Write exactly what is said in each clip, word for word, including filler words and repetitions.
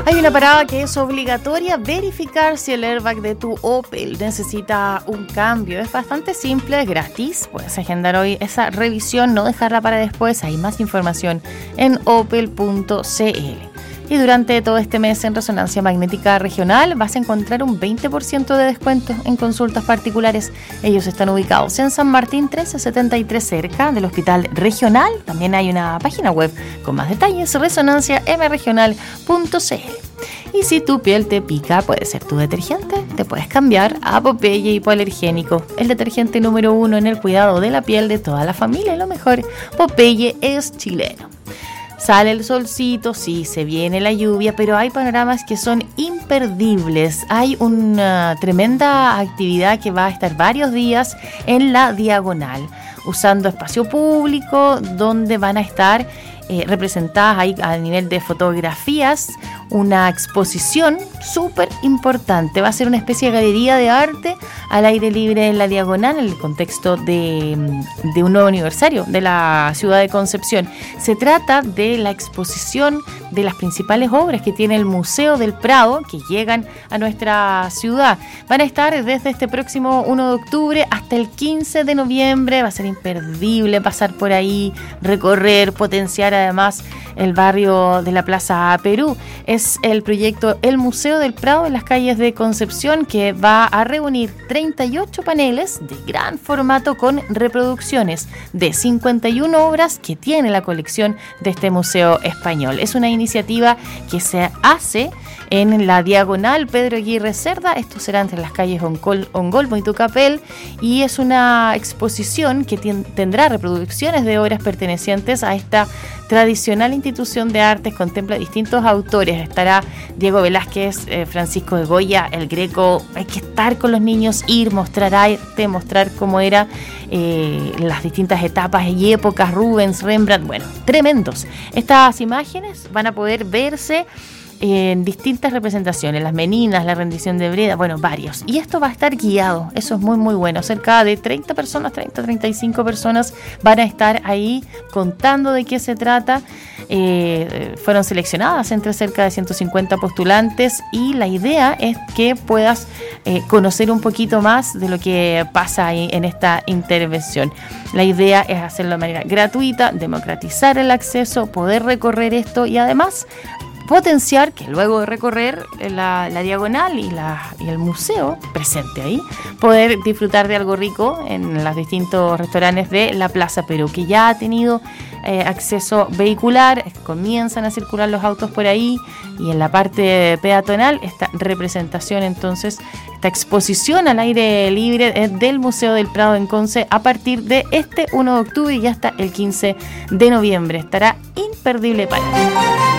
Hay una parada que es obligatoria: verificar si el airbag de tu Opel necesita un cambio. Es bastante simple, es gratis. Puedes agendar hoy esa revisión, no dejarla para después. Hay más información en opel punto c l. Y durante todo este mes en Resonancia Magnética Regional vas a encontrar un veinte por ciento de descuento en consultas particulares. Ellos están ubicados en San Martín trece setenta y tres, cerca del Hospital Regional. También hay una página web con más detalles: resonancia m regional punto c l. Y si tu piel te pica, puede ser tu detergente, te puedes cambiar a Popeye Hipoalergénico, el detergente número uno en el cuidado de la piel de toda la familia. Lo mejor, Popeye es chileno. Sale el solcito, sí, se viene la lluvia, pero hay panoramas que son imperdibles. Hay una tremenda actividad que va a estar varios días en la Diagonal, usando espacio público, donde van a estar eh, representadas ahí a nivel de fotografías una exposición súper importante. Va a ser una especie de galería de arte al aire libre en la Diagonal, en el contexto de, de un nuevo aniversario de la ciudad de Concepción. Se trata de la exposición de las principales obras que tiene el Museo del Prado, que llegan a nuestra ciudad. Van a estar desde este próximo uno de octubre hasta el quince de noviembre. Va a ser imperdible pasar por ahí, recorrer, potenciar además el barrio de la Plaza Perú. Es el proyecto El Museo del Prado en las calles de Concepción, que va a reunir treinta y ocho paneles de gran formato con reproducciones de cincuenta y una obras que tiene la colección de este museo español. Es una iniciativa que se hace en la Diagonal Pedro Aguirre Cerda. Esto será entre las calles Ongol, Ongolbo y Tucapel, y es una exposición que tien, tendrá reproducciones de obras pertenecientes a esta tradicional institución de artes. Contempla distintos autores. Estará Diego Velázquez, eh, Francisco de Goya, El Greco. Hay que estar con los niños, ir, mostrar arte, mostrar cómo era eh, las distintas etapas y épocas. Rubens, Rembrandt, bueno, tremendos. Estas imágenes van a poder verse en distintas representaciones: las Meninas, la rendición de Breda, bueno, varios. Y esto va a estar guiado, eso es muy muy bueno. Cerca de treinta personas, treinta, treinta y cinco personas van a estar ahí contando de qué se trata. Eh, fueron seleccionadas entre cerca de ciento cincuenta postulantes, y la idea es que puedas eh, conocer un poquito más de lo que pasa ahí en esta intervención. La idea es hacerlo de manera gratuita, democratizar el acceso, poder recorrer esto y además potenciar que luego de recorrer la, la Diagonal y, la, y el museo presente ahí, poder disfrutar de algo rico en los distintos restaurantes de la Plaza Perú, que ya ha tenido eh, acceso vehicular. Comienzan a circular los autos por ahí, y en la parte peatonal esta representación, entonces esta exposición al aire libre es del Museo del Prado en Conce a partir de este uno de octubre y hasta el quince de noviembre. Estará imperdible para ti.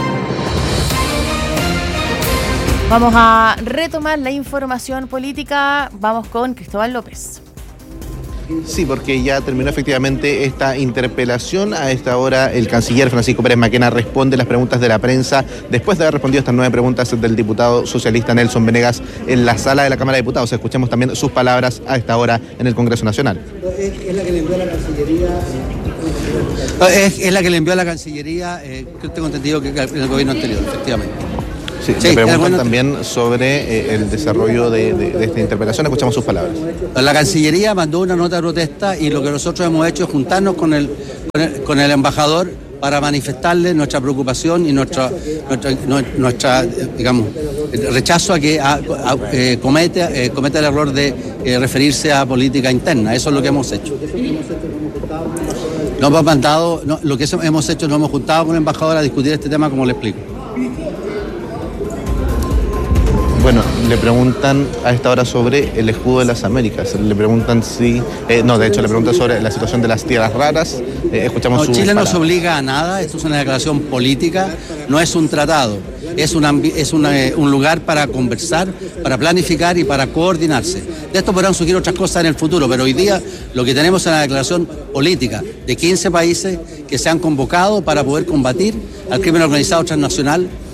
Vamos a retomar la información política. Vamos con Cristóbal López. Sí, porque ya terminó efectivamente esta interpelación. A esta hora el canciller Francisco Pérez Maquena responde las preguntas de la prensa después de haber respondido estas nueve preguntas del diputado socialista Nelson Venegas en la sala de la Cámara de Diputados. Escuchemos también sus palabras a esta hora en el Congreso Nacional. Es la que le envió a la Cancillería. Es, es la que le envió a la Cancillería, eh, que tengo entendido que en el gobierno anterior, efectivamente. Sí, sí, le preguntan también sobre eh, el desarrollo de, de, de esta interpelación. Escuchamos sus palabras. La Cancillería mandó una nota de protesta, y lo que nosotros hemos hecho es juntarnos con el, con el, con el embajador para manifestarle nuestra preocupación y nuestra, nuestra, nuestra digamos, rechazo a que a, a, eh, comete, eh, cometa el error de eh, referirse a política interna. Eso es lo que hemos hecho. Nos hemos mandado, no, lo que hemos hecho, nos hemos juntado con el embajador a discutir este tema, como le explico. Bueno, le preguntan a esta hora sobre el escudo de las Américas. Le preguntan si... Eh, no, de hecho, le preguntan sobre la situación de las tierras raras. Eh, escuchamos no, su Chile palabra. No se obliga a nada. Esto es una declaración política, no es un tratado. Es, una, es una, eh, un lugar para conversar, para planificar y para coordinarse. De esto podrán surgir otras cosas en el futuro, pero hoy día lo que tenemos es una declaración política de quince países que se han convocado para poder combatir al crimen organizado transnacional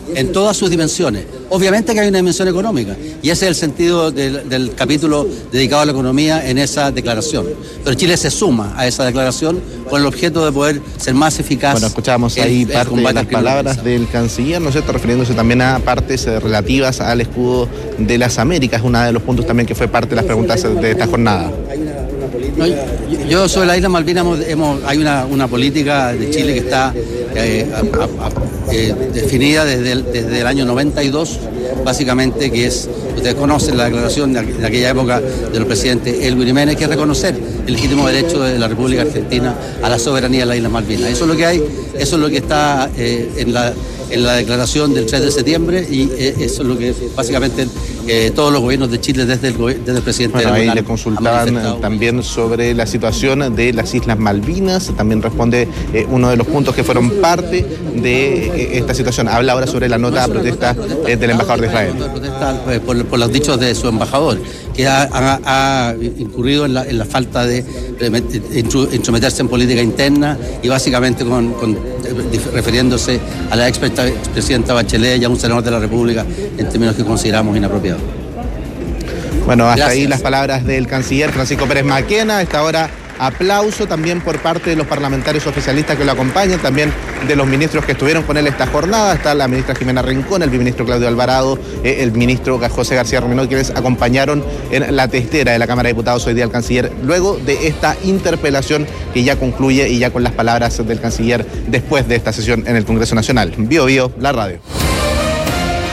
en todas sus dimensiones. Obviamente que hay una dimensión económica y ese es el sentido del, del capítulo dedicado a la economía en esa declaración. Pero Chile se suma a esa declaración con el objeto de poder ser más eficaz. Bueno, escuchábamos ahí el, parte el de las palabras del canciller, ¿no es cierto?, refiriéndose también a partes relativas al escudo de las Américas, uno de los puntos también que fue parte de las preguntas de esta jornada. No, yo, yo sobre la isla Malvinas hemos, hemos, hay una, una política de Chile que está eh, a, a, a, eh, definida desde el, desde el año noventa y dos, básicamente, que es, ustedes conocen la declaración de, de aquella época de los presidentes Elwin y Menem, que es reconocer el legítimo derecho de la República Argentina a la soberanía de la isla Malvinas. Eso es lo que hay, eso es lo que está eh, en la en la declaración del tres de septiembre y eh, eso es lo que básicamente eh, todos los gobiernos de Chile desde el, desde el presidente... Bueno, ahí le consultaban también sobre la situación de las Islas Malvinas, también responde eh, uno de los puntos que fueron parte de eh, esta situación. Habla ahora sobre la nota de protesta eh, del embajador de Israel. Protesta, eh, por, por los dichos de su embajador, que ha, ha, ha incurrido en la, en la falta de, de intrometerse en política interna y básicamente con, con refiriéndose a la expresidenta Bachelet y a un senador de la República en términos que consideramos inapropiados. Bueno, hasta Gracias. Ahí las palabras del canciller Francisco Pérez Maquena. A esta hora, aplauso también por parte de los parlamentarios oficialistas que lo acompañan, también de los ministros que estuvieron con él esta jornada. Está la ministra Jimena Rincón, el viceministro Claudio Alvarado, eh, el ministro José García Romero, quienes acompañaron en la testera de la Cámara de Diputados hoy día al canciller, luego de esta interpelación que ya concluye y ya con las palabras del canciller después de esta sesión en el Congreso Nacional. Bio Bio, la radio.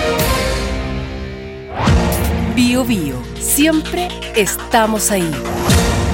Bio Bio, siempre estamos ahí.